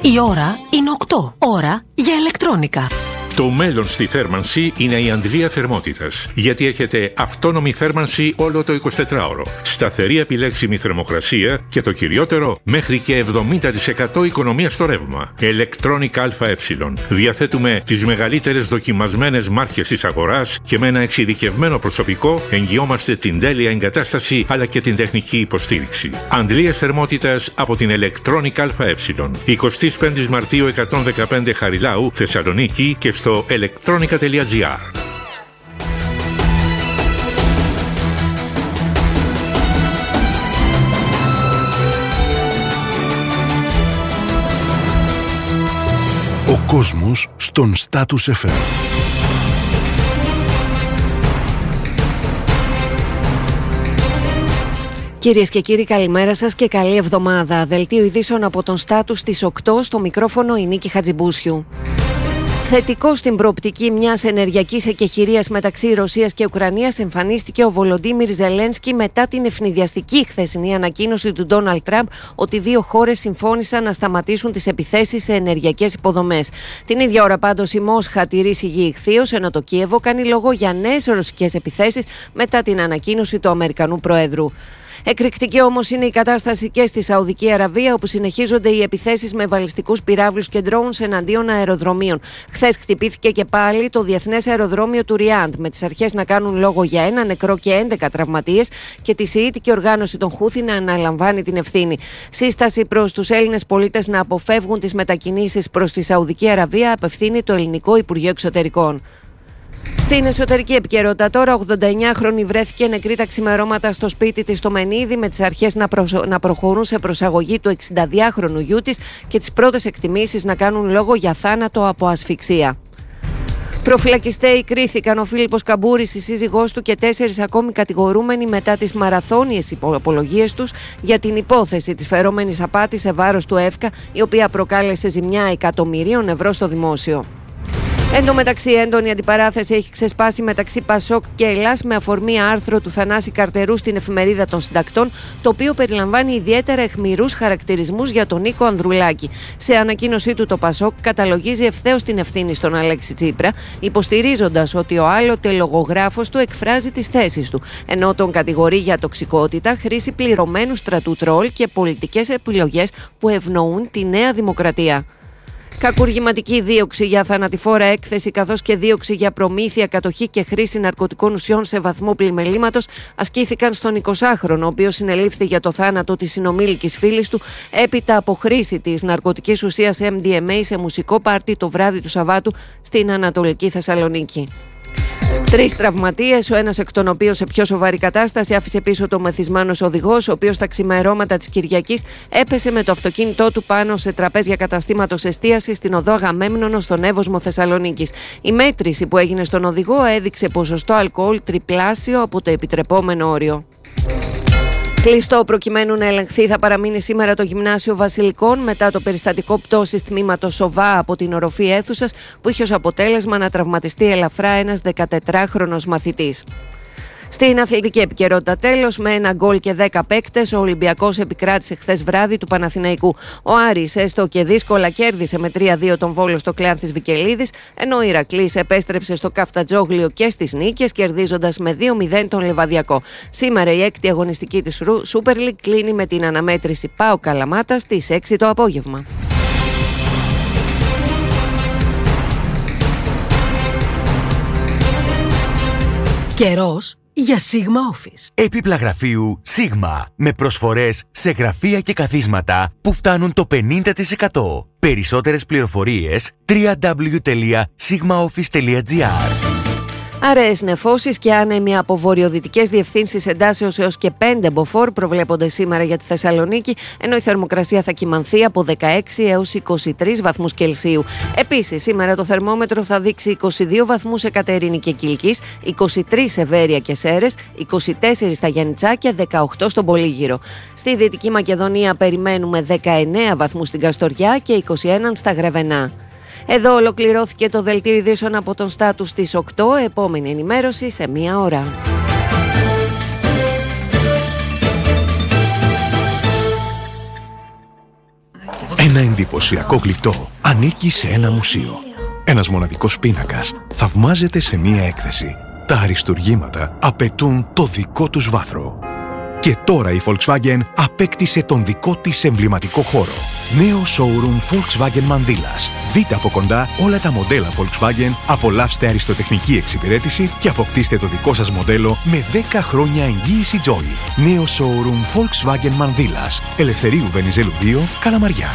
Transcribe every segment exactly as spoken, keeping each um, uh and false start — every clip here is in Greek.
Η ώρα είναι οκτώ. Ώρα για ηλεκτρόνικα. Το μέλλον στη θέρμανση είναι η αντλία θερμότητας, γιατί έχετε αυτόνομη θέρμανση όλο το εικοσιτετράωρο, σταθερή επιλέξιμη θερμοκρασία και το κυριότερο, μέχρι και εβδομήντα τοις εκατό οικονομία στο ρεύμα. Electronic ΑΕ. Διαθέτουμε τις μεγαλύτερες δοκιμασμένες μάρκες της αγοράς και με ένα εξειδικευμένο προσωπικό εγγυόμαστε την τέλεια εγκατάσταση αλλά και την τεχνική υποστήριξη. Αντλίες θερμότητας από την Electronic ΑΕ. εικοστή πέμπτη Μαρτίου εκατόν δεκαπέντε Χαριλάου, Θεσσαλονίκη και στο electronica τελεία gr. Ο κόσμος στον Status εφ εμ. Κυρίες και κύριοι, καλημέρα σας και καλή εβδομάδα. Δελτίο ειδήσεων από τον Status στις οκτώ, στο μικρόφωνο η Νίκη Χατζιμπούσιου. Θετικό στην προοπτική μιας ενεργειακής εκεχηρίας μεταξύ Ρωσίας και Ουκρανίας εμφανίστηκε ο Βολοντίμιρ Ζελένσκι μετά την ευνηδιαστική χθεσινή ανακοίνωση του Ντόναλντ Τραμπ ότι δύο χώρες συμφώνησαν να σταματήσουν τις επιθέσεις σε ενεργειακές υποδομές. Την ίδια ώρα πάντως η Μόσχα τηρεί σιγή ηχθείως, ενώ το Κίεβο κάνει λόγο για νέες ρωσικές επιθέσεις μετά την ανακοίνωση του Αμερικανού Προέδρου. Εκρηκτική όμως είναι η κατάσταση και στη Σαουδική Αραβία, όπου συνεχίζονται οι επιθέσεις με βαλιστικούς πυράβλους και drones εναντίον αεροδρομίων. Χθες χτυπήθηκε και πάλι το διεθνές αεροδρόμιο του Ριάντ, με τις αρχές να κάνουν λόγο για ένα νεκρό και έντεκα τραυματίες και τη σιήτικη οργάνωση των Χούθι να αναλαμβάνει την ευθύνη. Σύσταση προς τους Έλληνες πολίτες να αποφεύγουν τις μετακινήσεις προς τη Σαουδική Αραβία απευθύνει το Ελληνικό Υπουργείο Εξωτερικών. Στην εσωτερική επικαιρότητα τώρα, ογδονταεννιάχρονη βρέθηκε νεκρή τα ξημερώματα στο σπίτι της στο Μενίδη, με τις αρχές να, προ... να προχωρούν σε προσαγωγή του εξηνταδυάχρονου γιού της και τις πρώτες εκτιμήσεις να κάνουν λόγο για θάνατο από ασφυξία. Προφυλακιστέοι κρίθηκαν ο Φίλιππος Καμπούρης, η σύζυγός του και τέσσερις ακόμη κατηγορούμενοι μετά τις μαραθώνιες απολογίες τους για την υπόθεση της φερόμενης απάτης σε βάρος του ΕΦΚΑ, η οποία προκάλεσε ζημιά εκατομμυρίων ευρώ στο δημόσιο. Εν τω μεταξύ, έντονη αντιπαράθεση έχει ξεσπάσει μεταξύ Πασόκ και Ελλάς με αφορμή άρθρο του Θανάση Καρτερού στην Εφημερίδα των Συντακτών, το οποίο περιλαμβάνει ιδιαίτερα αιχμηρούς χαρακτηρισμούς για τον Νίκο Ανδρουλάκη. Σε ανακοίνωσή του, το Πασόκ καταλογίζει ευθέως την ευθύνη στον Αλέξη Τσίπρα, υποστηρίζοντας ότι ο άλλοτε λογογράφος του εκφράζει τις θέσεις του, ενώ τον κατηγορεί για τοξικότητα, χρήση πληρωμένου στρατού τρόλ και πολιτικές επιλογές που ευνοούν τη Νέα Δημοκρατία. Κακουργηματική δίωξη για θανατηφόρα έκθεση, καθώς και δίωξη για προμήθεια, κατοχή και χρήση ναρκωτικών ουσιών σε βαθμό πλημελήματος ασκήθηκαν στον εικοσάχρονο, ο οποίος συνελήφθη για το θάνατο της συνομήλικης φίλης του έπειτα από χρήση της ναρκωτικής ουσίας εμ ντι εμ έι σε μουσικό πάρτι το βράδυ του Σαββάτου στην Ανατολική Θεσσαλονίκη. Τρεις τραυματίες, ο ένας εκ των οποίων σε πιο σοβαρή κατάσταση, άφησε πίσω το μεθυσμένος οδηγός, ο οποίος τα ξημερώματα της Κυριακής έπεσε με το αυτοκίνητό του πάνω σε τραπέζια καταστήματος εστίασης στην οδό Αγαμέμνονο στον Εύωσμο Θεσσαλονίκης. Η μέτρηση που έγινε στον οδηγό έδειξε ποσοστό αλκοόλ τριπλάσιο από το επιτρεπόμενο όριο. Κλειστό προκειμένου να ελεγχθεί θα παραμείνει σήμερα το Γυμνάσιο Βασιλικών μετά το περιστατικό πτώσης τμήματος Σοβά από την οροφή αίθουσας που είχε ως αποτέλεσμα να τραυματιστεί ελαφρά ένας δεκατετράχρονος μαθητής. Στην αθλητική επικαιρότητα τέλος, με ένα γκολ και δέκα παίκτες, ο Ολυμπιακός επικράτησε χθες βράδυ του Παναθηναϊκού. Ο Άρης έστω και δύσκολα κέρδισε με τρία δύο τον Βόλο στο Κλεάνθης Βικελίδης, ενώ ο Ηρακλής επέστρεψε στο Καφτατζόγλιο και στις νίκες, κερδίζοντας με δύο μηδέν τον Λεβαδιακό. Σήμερα η έκτη αγωνιστική της Super League κλείνει με την αναμέτρηση ΠΑΟΚ Καλαμάτα στις έξι το απόγευμα. Καιρός για Sigma Office. Έπιπλα γραφείου Sigma με προσφορές σε γραφεία και καθίσματα που φτάνουν το πενήντα τοις εκατό. Περισσότερες πληροφορίες double-u double-u double-u τελεία sigma office τελεία gr. Αραιές νεφώσεις και άνεμοι από βορειοδυτικές διευθύνσεις εντάσεως έως και πέντε μποφόρ προβλέπονται σήμερα για τη Θεσσαλονίκη, ενώ η θερμοκρασία θα κυμανθεί από δεκαέξι έως είκοσι τρεις βαθμούς Κελσίου. Επίσης, σήμερα το θερμόμετρο θα δείξει είκοσι δύο βαθμούς σε Κατερίνη και Κιλκής, είκοσι τρεις σε Βέρεια και Σέρρες, είκοσι τέσσερα στα Γιαννιτσά και δεκαοκτώ στον Πολύγυρο. Στη Δυτική Μακεδονία περιμένουμε δεκαεννέα βαθμούς στην Καστοριά και είκοσι ένα στα Γρεβενά. Εδώ ολοκληρώθηκε το δελτίο ειδήσεων από τον Status στις οκτώ. Επόμενη ενημέρωση σε μία ώρα. Ένα εντυπωσιακό γλυπτό ανήκει σε ένα μουσείο. Ένας μοναδικός πίνακας θαυμάζεται σε μία έκθεση. Τα αριστουργήματα απαιτούν το δικό τους βάθρο. Και τώρα η Volkswagen απέκτησε τον δικό της εμβληματικό χώρο. Νέο showroom Volkswagen Μανδύλας. Δείτε από κοντά όλα τα μοντέλα Volkswagen, απολαύστε αριστοτεχνική εξυπηρέτηση και αποκτήστε το δικό σας μοντέλο με δέκα χρόνια εγγύηση Joy. Νέο showroom Volkswagen Μανδύλας. Ελευθερίου Βενιζέλου δύο, Καλαμαριά.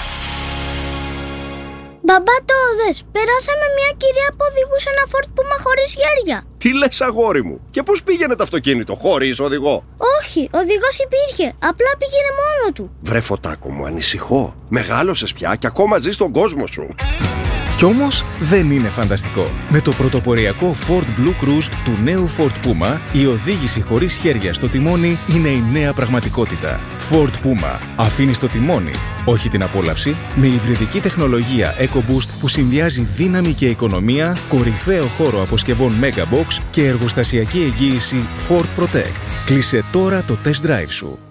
Μπαμπά, το δες, περάσαμε μια κυρία που οδηγούσε ένα Ford Puma χωρίς χέρια. Τι λες, αγόρι μου? Και πώς πήγαινε το αυτοκίνητο, χωρίς οδηγό? Όχι, οδηγός υπήρχε, απλά πήγαινε μόνο του. Βρε Φωτάκο μου, ανησυχώ. Μεγάλωσες πια και ακόμα ζεις στον κόσμο σου. Κι όμως δεν είναι φανταστικό. Με το πρωτοποριακό Ford Blue Cruise του νέου Ford Puma, η οδήγηση χωρίς χέρια στο τιμόνι είναι η νέα πραγματικότητα. Ford Puma. Αφήνει το τιμόνι, όχι την απόλαυση, με υβριδική τεχνολογία EcoBoost που συνδυάζει δύναμη και οικονομία, κορυφαίο χώρο αποσκευών Megabox και εργοστασιακή εγγύηση Ford Protect. Κλείσε τώρα το test drive σου.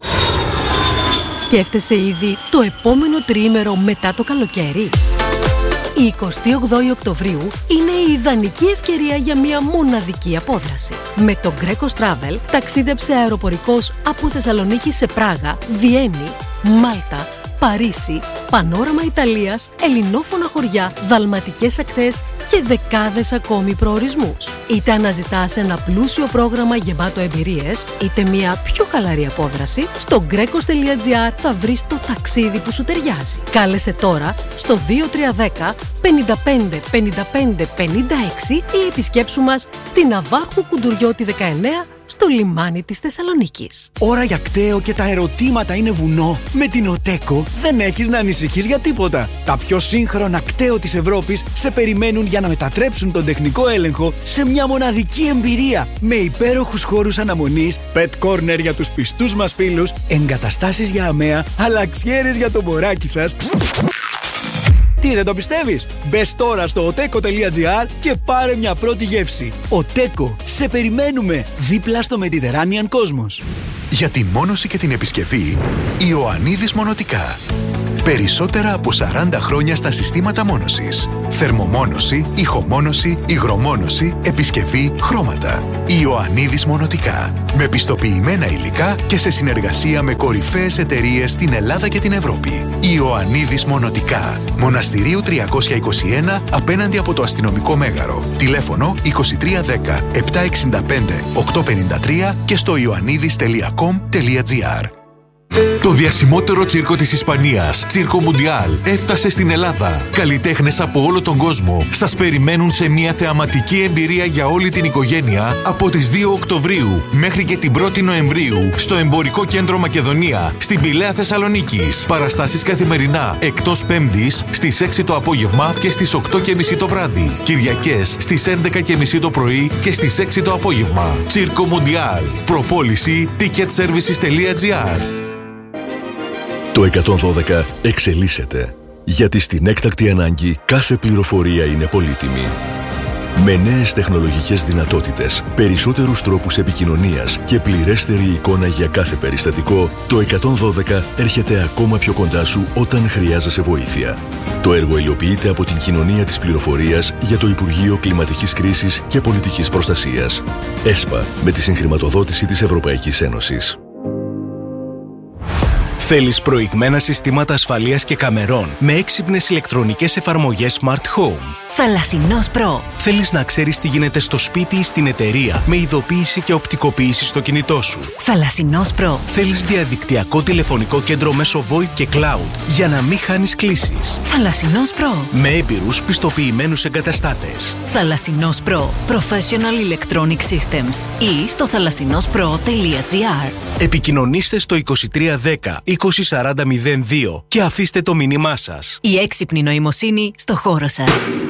Σκέφτεσαι ήδη το επόμενο τριήμερο μετά το καλοκαίρι? Η εικοστή όγδοη Οκτωβρίου είναι η ιδανική ευκαιρία για μια μοναδική απόδραση. Με το Greco Travel ταξίδεψε αεροπορικός από Θεσσαλονίκη σε Πράγα, Βιέννη, Μάλτα, Παρίσι, πανόραμα Ιταλίας, ελληνόφωνα χωριά, δαλματικές ακτές και δεκάδες ακόμη προορισμούς. Είτε αναζητάς ένα πλούσιο πρόγραμμα γεμάτο εμπειρίες, είτε μια πιο χαλαρή απόδραση, στο γκρέκος τελεία τζι άρ θα βρεις το ταξίδι που σου ταιριάζει. Κάλεσε τώρα στο δύο τρία ένα μηδέν πέντε πέντε πέντε πέντε πέντε έξι ή επισκέψου μας στη Ναβάρχου Κουντουριώτη δεκαεννέα στο λιμάνι της Θεσσαλονίκης. Ώρα για κταίο και τα ερωτήματα είναι βουνό. Με την Οτέκο δεν έχεις να ανησυχείς για τίποτα. Τα πιο σύγχρονα κταίο της Ευρώπης σε περιμένουν για να μετατρέψουν τον τεχνικό έλεγχο σε μια μοναδική εμπειρία. Με υπέροχους χώρους αναμονής, pet corner για τους πιστούς μας φίλους, εγκαταστάσεις για αμαία, αλλαξιέρες για το μωράκι σας. Τι, δεν το πιστεύεις? Μπες τώρα στο οτέκο τελεία τζι άρ και πάρε μια πρώτη γεύση. Οτέκο, σε περιμένουμε δίπλα στο Mediterranean Cosmos. Για τη μόνωση και την επισκευή, Ιωαννίδης Μονοτικά. Περισσότερα από σαράντα χρόνια στα συστήματα μόνωσης. Θερμομόνωση, ηχομόνωση, υγρομόνωση, επισκευή, χρώματα. Ιωαννίδης Μονοτικά. Με πιστοποιημένα υλικά και σε συνεργασία με κορυφαίες εταιρείες στην Ελλάδα και την Ευρώπη. Ιωαννίδης Μονοτικά. Μοναστηρίου τριακόσια είκοσι ένα απέναντι από το αστυνομικό μέγαρο. Τηλέφωνο είκοσι τρία δέκα επτακόσια εξήντα πέντε οκτακόσια πενήντα τρία και στο ιωαννίδης τελεία κομ τελεία τζι άρ. Το διασημότερο τσίρκο της Ισπανίας, Circo Mundial, έφτασε στην Ελλάδα. Καλλιτέχνες από όλο τον κόσμο σας περιμένουν σε μια θεαματική εμπειρία για όλη την οικογένεια από τις δύο Οκτωβρίου μέχρι και την πρώτη Νοεμβρίου στο Εμπορικό Κέντρο Μακεδονία, στην Πηλαία Θεσσαλονίκης. Παραστάσεις καθημερινά, εκτός Πέμπτης στις έξι το απόγευμα και στις οκτώ και μισή το βράδυ. Κυριακές στις έντεκα και μισή το πρωί και στις έξι το απόγευμα. Circo Mundial. Προπόληση ticket services τελεία τζι άρ. Το εκατόν δώδεκα εξελίσσεται, γιατί στην έκτακτη ανάγκη κάθε πληροφορία είναι πολύτιμη. Με νέες τεχνολογικές δυνατότητες, περισσότερους τρόπους επικοινωνίας και πληρέστερη εικόνα για κάθε περιστατικό, το εκατόν δώδεκα έρχεται ακόμα πιο κοντά σου όταν χρειάζεσαι βοήθεια. Το έργο υλοποιείται από την Κοινωνία της Πληροφορίας για το Υπουργείο Κλιματικής Κρίσης και Πολιτικής Προστασίας. ΕΣΠΑ, με τη συγχρηματοδότηση της Ευρωπαϊκής Ένωσης. Θέλεις προηγμένα συστήματα ασφαλείας και καμερών με έξυπνες ηλεκτρονικές εφαρμογές Smart Home? Θαλασσινός Pro. Θέλεις να ξέρεις τι γίνεται στο σπίτι ή στην εταιρεία με ειδοποίηση και οπτικοποίηση στο κινητό σου? Θαλασσινός Pro. Θέλεις διαδικτυακό τηλεφωνικό κέντρο μέσω VoIP και Cloud για να μην χάνεις κλήσεις? Θαλασσινός Pro. Με έμπειρους πιστοποιημένους εγκαταστάτες. Θαλασσινός Pro. Professional Electronic Systems ή στο θαλασσινός προ τελεία τζι άρ. Επικοινωνήστε στο είκοσι τρία δέκα είκοσι σαράντα μηδέν δύο και αφήστε το μήνυμά σας. Η έξυπνη νοημοσύνη στο χώρο σας.